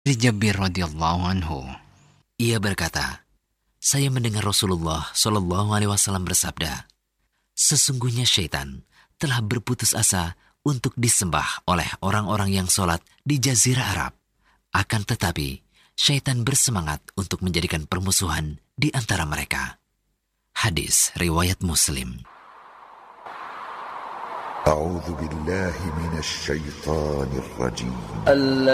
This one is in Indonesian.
Dari Jabir radhiyallahu anhu, ia berkata, saya mendengar Rasulullah Shallallahu Alaihi Wasallam bersabda, sesungguhnya syaitan telah berputus asa untuk disembah oleh orang-orang yang sholat di Jazirah Arab. Akan tetapi, syaitan bersemangat untuk menjadikan permusuhan di antara mereka. Hadis riwayat Muslim. A'udzu billahi minasy syaithanir rajim.